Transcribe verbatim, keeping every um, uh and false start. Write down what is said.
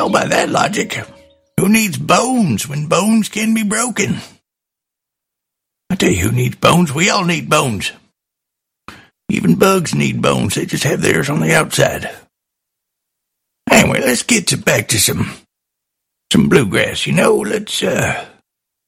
Well, by that logic, who needs bones when bones can be broken? I tell you who needs bones. We all need bones. Even bugs need bones. They just have theirs on the outside. Anyway, let's get to back to some some bluegrass. You know, let's uh